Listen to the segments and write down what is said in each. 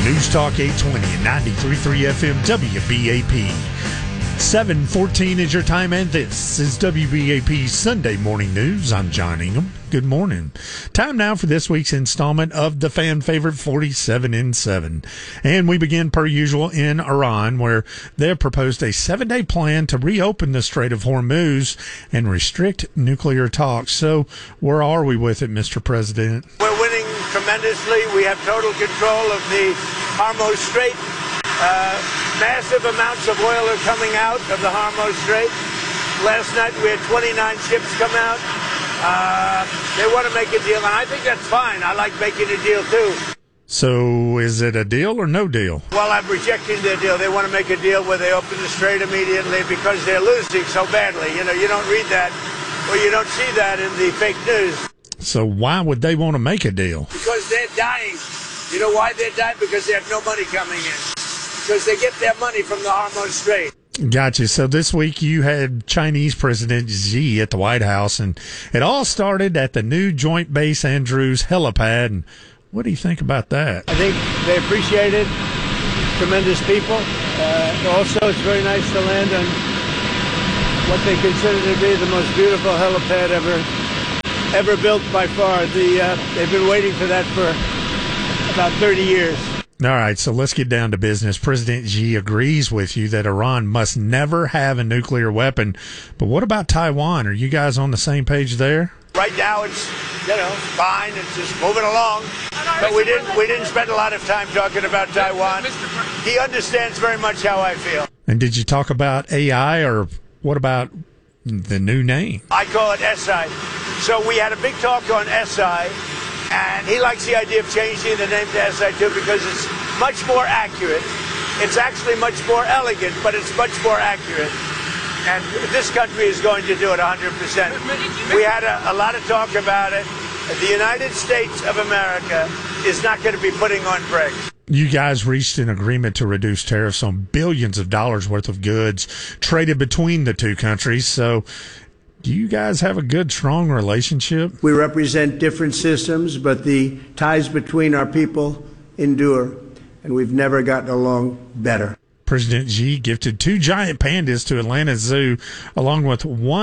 News Talk 820 and 93.3 FM WBAP. 7:14 is your time, and this is WBAP Sunday Morning News. I'm John Ingham. Good morning. Time now for this week's installment of the fan favorite 47 in 7. And we begin, per usual, in Iran, where they have proposed a 7-day plan to reopen the Strait of Hormuz and restrict nuclear talks. So where are we with it, Mr. President? We're winning tremendously. We have total control of the Hormuz Strait. Massive amounts of oil are coming out of the Hormuz Strait. Last night we had 29 ships come out. They want to make a deal, and I think that's fine. I like making a deal too. So is it a deal or no deal? Well, I'm rejecting their deal. They want to make a deal where they open the strait immediately because they're losing so badly. You know, you don't read that or you don't see that in the fake news. So why would they want to make a deal? Because they're dying. You know why they're dying? Because they have no money coming in. Because they get their money from the Hormuz Strait. Gotcha. So this week you had Chinese President Xi at the White House, and it all started at the new Joint Base Andrews helipad. And what do you think about that? I think they appreciate it. Tremendous people. Also, it's very nice to land on what they consider to be the most beautiful helipad ever built by far. They've been waiting for that for about 30 years. All right, so let's get down to business. President Xi agrees with you that Iran must never have a nuclear weapon. But what about Taiwan? Are you guys on the same page there? Right now it's, fine. It's just moving along. But we didn't spend a lot of time talking about Taiwan. He understands very much how I feel. And did you talk about AI, or what about the new name? I call it SI. So we had a big talk on SI. And he likes the idea of changing the name to SI2 because it's much more accurate. It's actually much more elegant, but it's much more accurate. And this country is going to do it 100%. We had a lot of talk about it. The United States of America is not going to be putting on brakes. You guys reached an agreement to reduce tariffs on billions of dollars worth of goods traded between the two countries. So do you guys have a good, strong relationship? We represent different systems, but the ties between our people endure, and we've never gotten along better. President Xi gifted 2 giant pandas to Atlanta Zoo, along with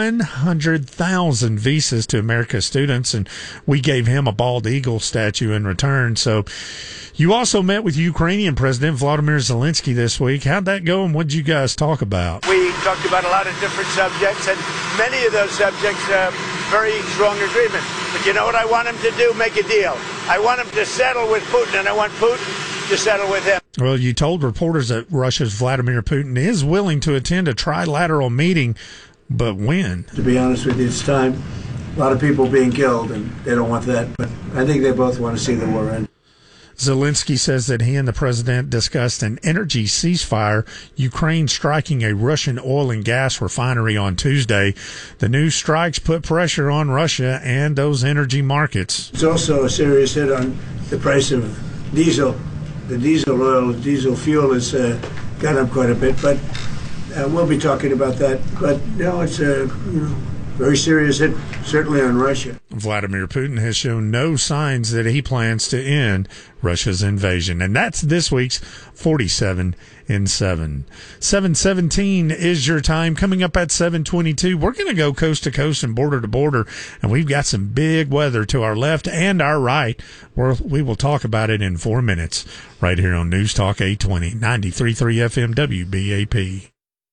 100,000 visas to America's students, and we gave him a bald eagle statue in return. So you also met with Ukrainian President Volodymyr Zelensky this week. How'd that go, and what did you guys talk about? We talked about a lot of different subjects, and many of those subjects are very strong agreement. But you know what I want him to do? Make a deal. I want him to settle with Putin, and I want Putin to settle with him. Well, you told reporters that Russia's Vladimir Putin is willing to attend a trilateral meeting, but when? To be honest with you, it's time. A lot of people being killed, and they don't want that. But I think they both want to see the war end. Zelensky says that he and the president discussed an energy ceasefire, Ukraine striking a Russian oil and gas refinery on Tuesday. The new strikes put pressure on Russia and those energy markets. It's also a serious hit on the price of diesel. The diesel fuel has gone up quite a bit, but we'll be talking about that. But it's a very serious hit, certainly on Russia. Vladimir Putin has shown no signs that he plans to end Russia's invasion. And that's this week's 47 in 7. 7:17 is your time. Coming up at 7:22, we're going to go coast to coast and border to border, and we've got some big weather to our left and our right. We will talk about it in 4 minutes right here on News Talk 820, 93.3 FM WBAP.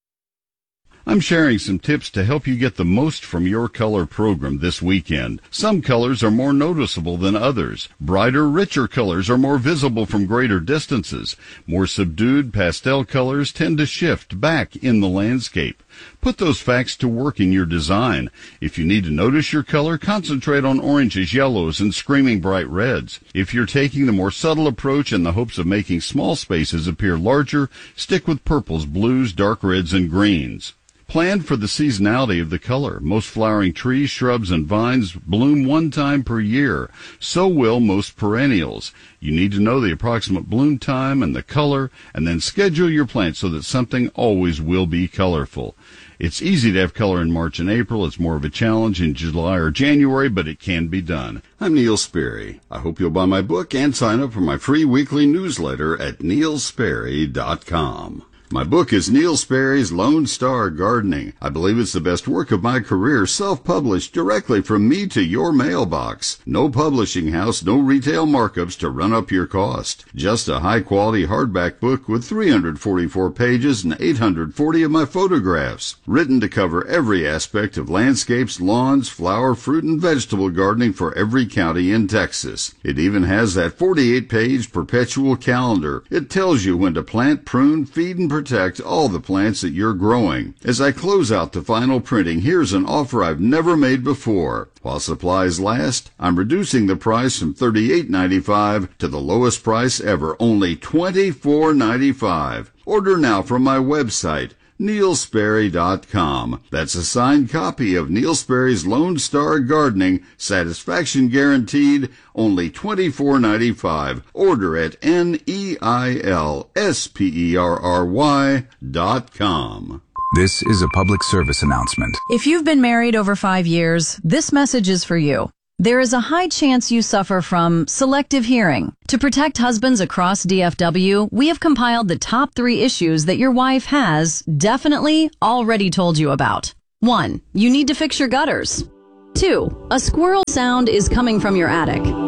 I'm sharing some tips to help you get the most from your color program this weekend. Some colors are more noticeable than others. Brighter, richer colors are more visible from greater distances. More subdued pastel colors tend to shift back in the landscape. Put those facts to work in your design. If you need to notice your color, concentrate on oranges, yellows, and screaming bright reds. If you're taking the more subtle approach in the hopes of making small spaces appear larger, stick with purples, blues, dark reds, and greens. Plan for the seasonality of the color. Most flowering trees, shrubs, and vines bloom one time per year. So will most perennials. You need to know the approximate bloom time and the color, and then schedule your plants so that something always will be colorful. It's easy to have color in March and April. It's more of a challenge in July or January, but it can be done. I'm Neil Sperry. I hope you'll buy my book and sign up for my free weekly newsletter at neilsperry.com. My book is Neil Sperry's Lone Star Gardening. I believe it's the best work of my career, self-published directly from me to your mailbox. No publishing house, no retail markups to run up your cost. Just a high-quality hardback book with 344 pages and 840 of my photographs. Written to cover every aspect of landscapes, lawns, flower, fruit, and vegetable gardening for every county in Texas. It even has that 48-page perpetual calendar. It tells you when to plant, prune, feed, and protect all the plants that you're growing. As I close out the final printing, here's an offer I've never made before. While supplies last, I'm reducing the price from $38.95 to the lowest price ever, only $24.95. Order now from my website, neilsperry.com. That's a signed copy of Neil Sperry's Lone Star Gardening, satisfaction guaranteed, only $24.95. Order at neilsperry.com. This is a public service announcement. If you've been married over 5 years, this message is for you. There is a high chance you suffer from selective hearing. To protect husbands across DFW, we have compiled the top 3 issues that your wife has definitely already told you about. 1. You need to fix your gutters. 2. A squirrel sound is coming from your attic. 3.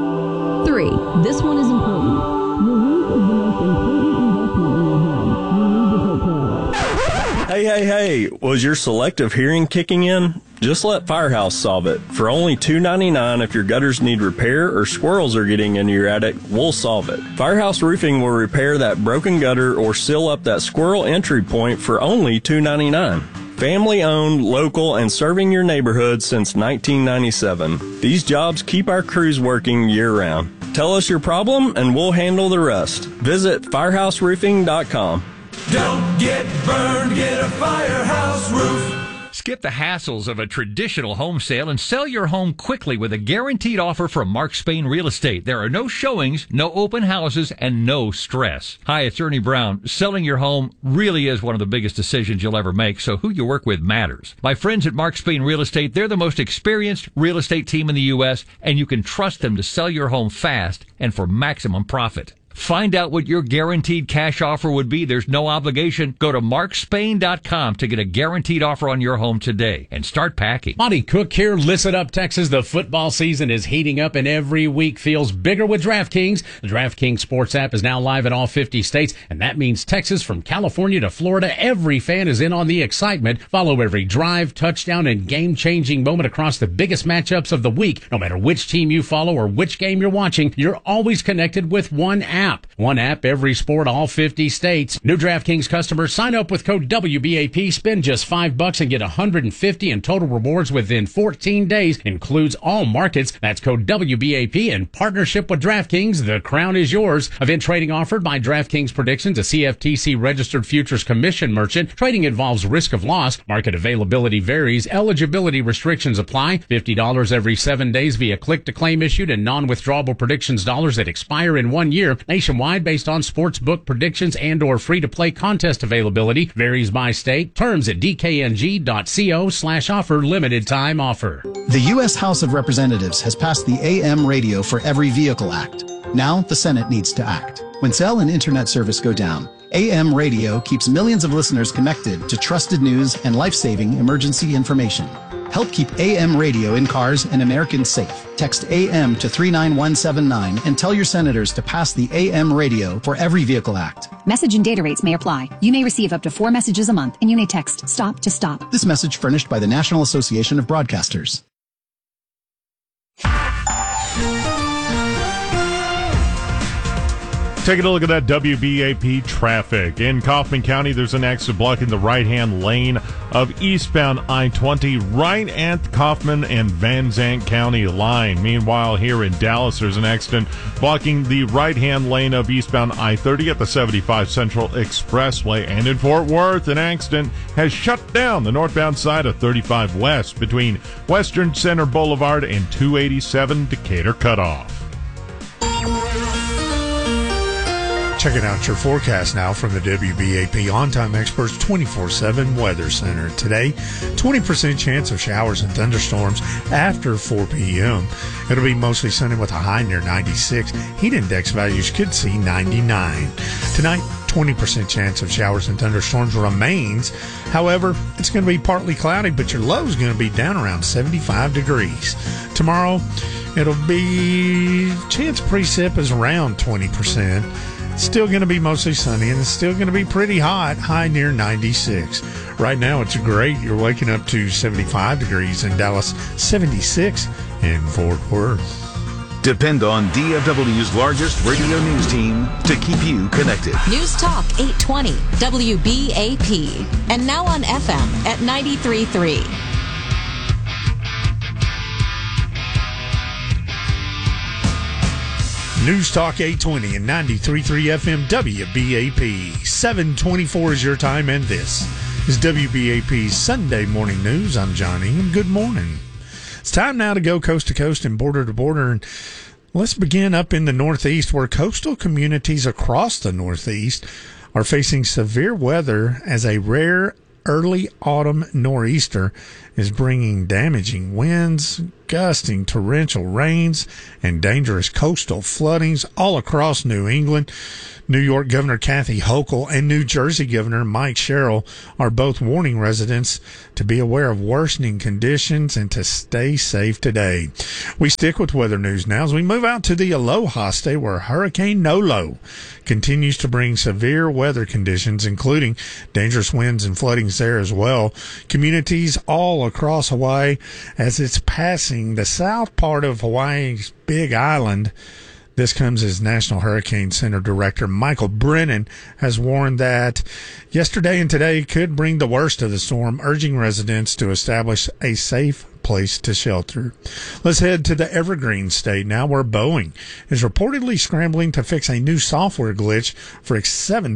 This one is important. Your roof is the most important investment in your home. You need to take care of it. Hey, was your selective hearing kicking in? Just let Firehouse solve it. For only $2.99 if your gutters need repair or squirrels are getting into your attic, we'll solve it. Firehouse Roofing will repair that broken gutter or seal up that squirrel entry point for only $2.99. Family owned, local, and serving your neighborhood since 1997. These jobs keep our crews working year round. Tell us your problem and we'll handle the rest. Visit firehouseroofing.com. Don't get burned, get a Firehouse roof. Skip the hassles of a traditional home sale and sell your home quickly with a guaranteed offer from Mark Spain Real Estate. There are no showings, no open houses, and no stress. Hi, it's Ernie Brown. Selling your home really is one of the biggest decisions you'll ever make, so who you work with matters. My friends at Mark Spain Real Estate, they're the most experienced real estate team in the U.S., and you can trust them to sell your home fast and for maximum profit. Find out what your guaranteed cash offer would be. There's no obligation. Go to markspain.com to get a guaranteed offer on your home today and start packing. Monty Cook here. Listen up, Texas. The football season is heating up and every week feels bigger with DraftKings. The DraftKings Sports app is now live in all 50 states, and that means Texas from California to Florida. Every fan is in on the excitement. Follow every drive, touchdown, and game-changing moment across the biggest matchups of the week. No matter which team you follow or which game you're watching, you're always connected with one app. One app, every sport, all 50 states. New DraftKings customers, sign up with code WBAP, spend just $5 and get $150 in total rewards within 14 days. Includes all markets. That's code WBAP in partnership with DraftKings. The crown is yours. Event trading offered by DraftKings Predictions, a CFTC registered futures commission merchant. Trading involves risk of loss. Market availability varies. Eligibility restrictions apply. $50 every 7 days via click-to-claim issued and non-withdrawable predictions dollars that expire in 1 year. Nationwide based on sportsbook predictions and or free-to-play contest availability. Varies by state. Terms at dkng.co/offer. Limited time offer. The U.S. House of Representatives has passed the AM Radio for Every Vehicle Act. Now the Senate needs to act. When cell and internet service go down, AM Radio keeps millions of listeners connected to trusted news and life-saving emergency information. Help keep AM radio in cars and Americans safe. Text AM to 39179 and tell your senators to pass the AM Radio for Every Vehicle Act. Message and data rates may apply. You may receive up to 4 messages a month, and you may text STOP to STOP. This message furnished by the National Association of Broadcasters. Taking a look at that WBAP traffic. In Kaufman County, there's an accident blocking the right-hand lane of eastbound I-20 right at the Kaufman and Van Zandt County line. Meanwhile, here in Dallas, there's an accident blocking the right-hand lane of eastbound I-30 at the 75 Central Expressway. And in Fort Worth, an accident has shut down the northbound side of 35 West between Western Center Boulevard and 287 Decatur Cutoff. Checking out your forecast now from the WBAP On-Time Experts 24/7 Weather Center. Today, 20% chance of showers and thunderstorms after 4 p.m. It'll be mostly sunny with a high near 96. Heat index values could see 99. Tonight, 20% chance of showers and thunderstorms remains. However, it's going to be partly cloudy, but your low is going to be down around 75 degrees. Tomorrow, it'll be chance of precip is around 20%. Still going to be mostly sunny, and it's still going to be pretty hot, high near 96. Right now, it's great. You're waking up to 75 degrees in Dallas, 76 in Fort Worth. Depend on DFW's largest radio news team to keep you connected. News Talk 820 WBAP. And now on FM at 93.3. News Talk 820 and 93.3 FM WBAP. 7:24 is your time, and this is WBAP's Sunday Morning News. I'm John Ingham. Good morning. It's time now to go coast to coast and border to border. And let's begin up in the Northeast, where coastal communities across the Northeast are facing severe weather as a rare early autumn nor'easter is bringing damaging winds, gusting torrential rains, and dangerous coastal floodings all across New England. New York Governor Kathy Hochul and New Jersey Governor Mike Sherrill are both warning residents to be aware of worsening conditions and to stay safe today. We stick with weather news now as we move out to the Aloha State, where Hurricane Nolo continues to bring severe weather conditions, including dangerous winds and floodings there as well. Communities all across Hawaii as it's passing the south part of Hawaii's Big Island. This comes as National Hurricane Center Director Michael Brennan has warned that yesterday and today could bring the worst of the storm, urging residents to establish a safe place to shelter. Let's head to the Evergreen State now, where Boeing is reportedly scrambling to fix a new software glitch for its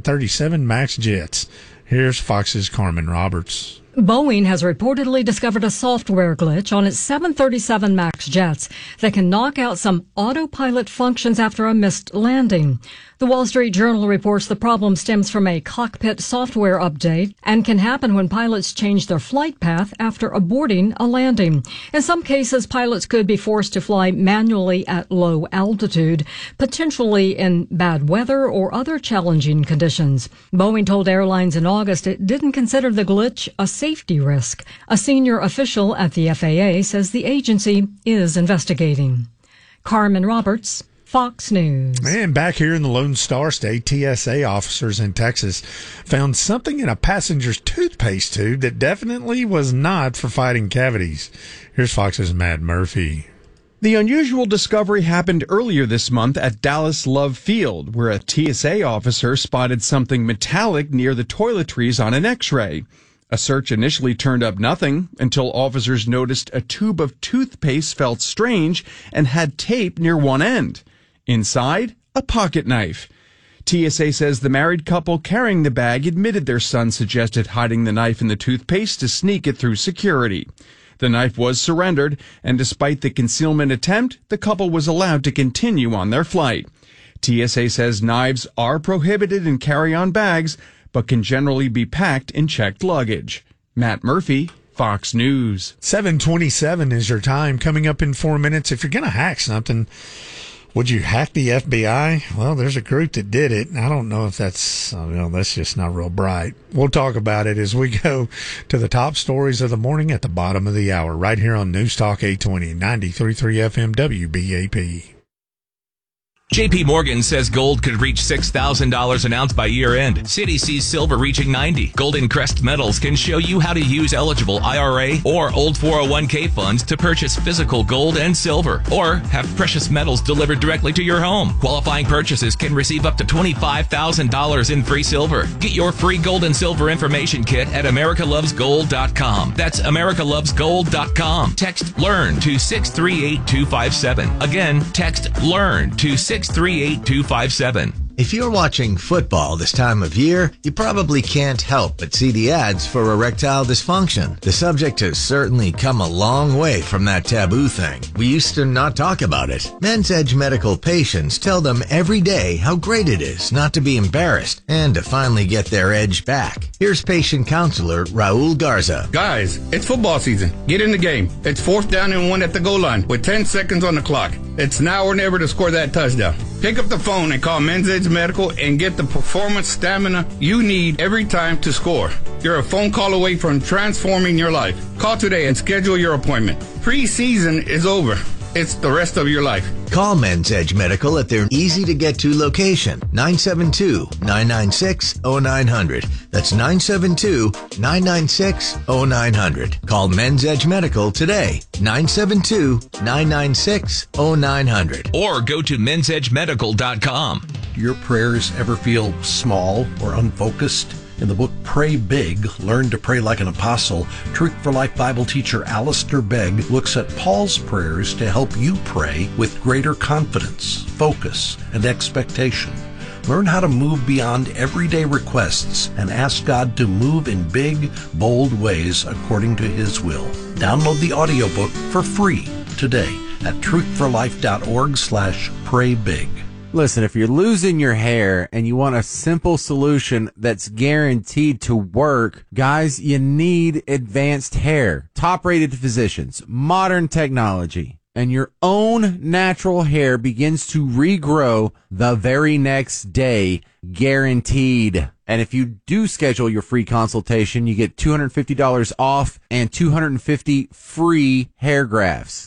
737 MAX jets. Here's Fox's Carmen Roberts. Boeing has reportedly discovered a software glitch on its 737 MAX jets that can knock out some autopilot functions after a missed landing. The Wall Street Journal reports the problem stems from a cockpit software update and can happen when pilots change their flight path after aborting a landing. In some cases, pilots could be forced to fly manually at low altitude, potentially in bad weather or other challenging conditions. Boeing told airlines in August it didn't consider the glitch a safety risk. A senior official at the FAA says the agency is investigating. Carmen Roberts, Fox News. And back here in the Lone Star State, TSA officers in Texas found something in a passenger's toothpaste tube that definitely was not for fighting cavities. Here's Fox's Matt Murphy. The unusual discovery happened earlier this month at Dallas Love Field, where a TSA officer spotted something metallic near the toiletries on an X-ray. A search initially turned up nothing until officers noticed a tube of toothpaste felt strange and had tape near one end. Inside, a pocket knife. TSA says the married couple carrying the bag admitted their son suggested hiding the knife in the toothpaste to sneak it through security. The knife was surrendered, and despite the concealment attempt, the couple was allowed to continue on their flight. TSA says knives are prohibited in carry-on bags, but can generally be packed in checked luggage. Matt Murphy, Fox News. 7:27 is your time. Coming up in 4 minutes, if you're going to hack something, would you hack the FBI? Well, there's a group that did it. I don't know if that's just not real bright. We'll talk about it as we go to the top stories of the morning at the bottom of the hour, right here on News Talk 820, 93.3 FM WBAP. JP Morgan says gold could reach $6,000 an ounce by year end. Citi sees silver reaching 90. Golden Crest Metals can show you how to use eligible IRA or old 401k funds to purchase physical gold and silver, or have precious metals delivered directly to your home. Qualifying purchases can receive up to $25,000 in free silver. Get your free gold and silver information kit at americalovesgold.com. That's americalovesgold.com. Text LEARN to 638257. Again, text LEARN to 638257. If you're watching football this time of year, you probably can't help but see the ads for erectile dysfunction. The subject has certainly come a long way from that taboo thing. We used to not talk about it. Men's Edge medical patients tell them every day how great it is not to be embarrassed and to finally get their edge back. Here's patient counselor Raul Garza. Guys, it's football season. Get in the game. It's 4th down and 1 at the goal line with 10 seconds on the clock. It's now or never to score that touchdown. Pick up the phone and call Men's Edge Medical and get the performance stamina you need every time to score. You're a phone call away from transforming your life. Call today and schedule your appointment. Preseason is over. It's the rest of your life. Call Men's Edge Medical at their easy-to-get-to location, 972-996-0900. That's 972-996-0900. Call Men's Edge Medical today, 972-996-0900. Or go to mensedgemedical.com. Your prayers ever feel small or unfocused? In the book Pray Big, Learn to Pray Like an Apostle, Truth for Life Bible teacher Alistair Begg looks at Paul's prayers to help you pray with greater confidence, focus, and expectation. Learn how to move beyond everyday requests and ask God to move in big, bold ways according to His will. Download the audiobook for free today at truthforlife.org/praybig. Listen, if you're losing your hair and you want a simple solution that's guaranteed to work, guys, you need Advanced Hair. Top-rated physicians, modern technology, and your own natural hair begins to regrow the very next day, guaranteed. And if you do schedule your free consultation, you get $250 off and 250 free hair grafts.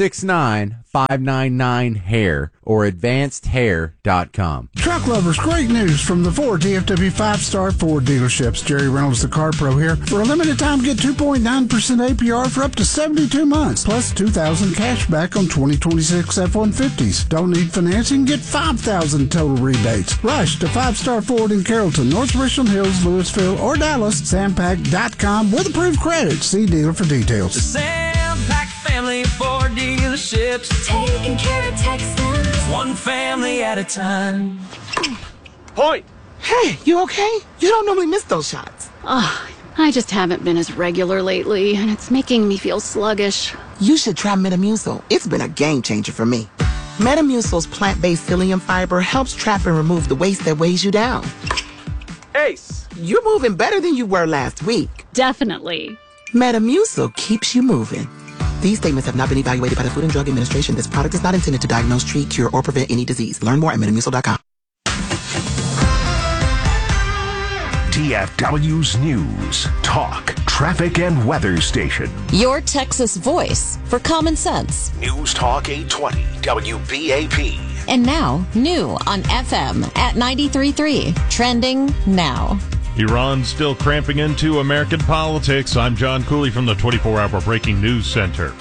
469-599-HAIR or advancedhair.com. Truck lovers, great news from the Ford DFW 5-star Ford dealerships. Jerry Reynolds, the Car Pro here. For a limited time, get 2.9% APR for up to 72 months, plus $2,000 cash back on 2026 F-150s. Don't need financing? Get $5,000 total rebates. Rush to 5-star Ford in Carrollton, North Richland Hills, Louisville, or Dallas. Sampac.com with approved credit. See dealer for details. The Sampac family Ford dealerships, taking care of Texans, one family at a time. Point! Hey, you okay? You don't normally miss those shots. I just haven't been as regular lately, and it's making me feel sluggish. You should try Metamucil. It's been a game changer for me. Metamucil's plant-based psyllium fiber helps trap and remove the waste that weighs you down. Ace, you're moving better than you were last week. Definitely. Metamucil keeps you moving. These statements have not been evaluated by the Food and Drug Administration. This product is not intended to diagnose, treat, cure, or prevent any disease. Learn more at Metamucil.com. DFW's News, Talk, Traffic, and Weather Station. Your Texas voice for common sense. News Talk 820, WBAP. And now, new on FM at 93.3. Trending now. Iran's still cramping into American politics. I'm John Cooley from the 24-hour Breaking News Center.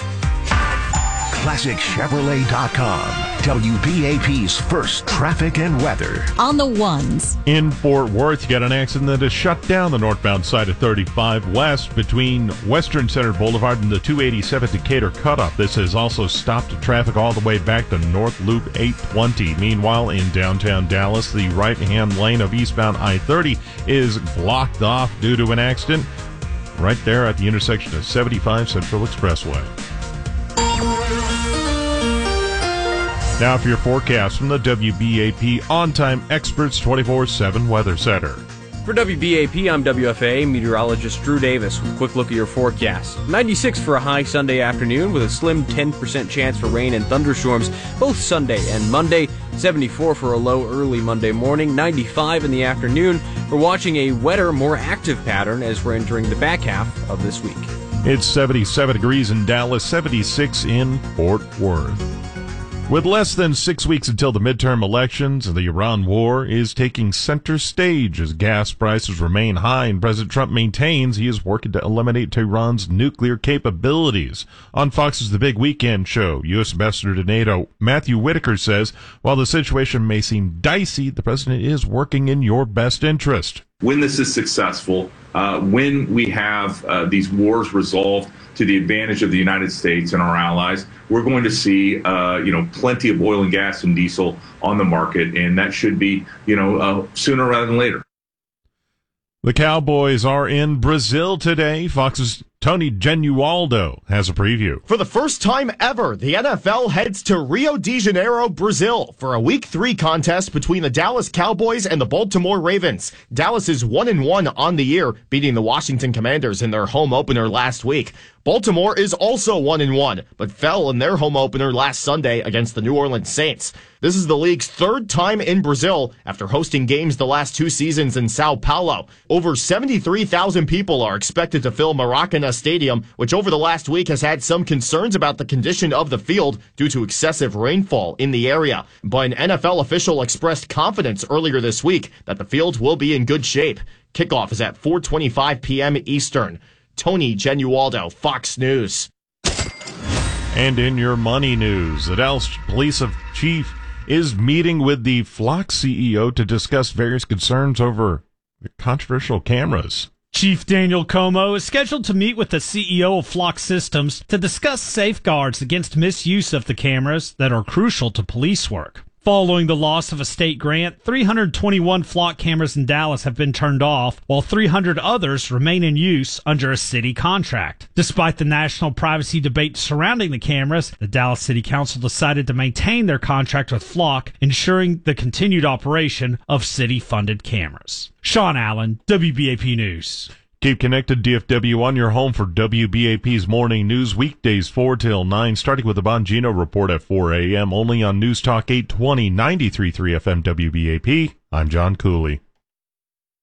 ClassicChevrolet.com. WBAP's first traffic and weather. On the ones. In Fort Worth, you got an accident that has shut down the northbound side of 35 West between Western Center Boulevard and the 287 Decatur cutoff. This has also stopped traffic all the way back to North Loop 820. Meanwhile, in downtown Dallas, the right-hand lane of eastbound I-30 is blocked off due to an accident right there at the intersection of 75 Central Expressway. Now for your forecast from the WBAP On-Time Experts 24/7 Weather Center. For WBAP, I'm WFA meteorologist Drew Davis with a quick look at your forecast. 96 for a high Sunday afternoon with a slim 10% chance for rain and thunderstorms both Sunday and Monday. 74 for a low early Monday morning. 95 in the afternoon. We're watching a wetter, more active pattern as we're entering the back half of this week. It's 77 degrees in Dallas, 76 in Fort Worth. With less than 6 weeks until the midterm elections, the Iran war is taking center stage as gas prices remain high, and President Trump maintains he is working to eliminate Tehran's nuclear capabilities. On Fox's The Big Weekend Show, U.S. Ambassador to NATO Matthew Whitaker says, while the situation may seem dicey, the president is working in your best interest. When this is successful, when we have these wars resolved to the advantage of the United States and our allies, we're going to see, plenty of oil and gas and diesel on the market, and that should be, sooner rather than later. The Cowboys are in Brazil today. Fox's Tony Genualdo has a preview. For the first time ever, the NFL heads to Rio de Janeiro, Brazil for a Week 3 contest between the Dallas Cowboys and the Baltimore Ravens. Dallas is 1-1 on the year, beating the Washington Commanders in their home opener last week. Baltimore is also 1-1, but fell in their home opener last Sunday against the New Orleans Saints. This is the league's third time in Brazil after hosting games the last 2 seasons in Sao Paulo. Over 73,000 people are expected to fill Maracanã Stadium, which over the last week has had some concerns about the condition of the field due to excessive rainfall in the area. But an NFL official expressed confidence earlier this week that the field will be in good shape. Kickoff is at 4:25 p.m. Eastern. Tony Genualdo, Fox News. And in your money news, the Dallas Police Chief is meeting with the Flock CEO to discuss various concerns over the controversial cameras. Chief Daniel Como is scheduled to meet with the CEO of Flock Systems to discuss safeguards against misuse of the cameras that are crucial to police work. Following the loss of a state grant, 321 Flock cameras in Dallas have been turned off, while 300 others remain in use under a city contract. Despite the national privacy debate surrounding the cameras, the Dallas City Council decided to maintain their contract with Flock, ensuring the continued operation of city-funded cameras. Sean Allen, WBAP News. Keep connected, DFW, on your home for WBAP's morning news, weekdays 4 till 9, starting with the Bongino Report at 4 a.m., only on News Talk 820, 93.3 FM WBAP. I'm John Cooley.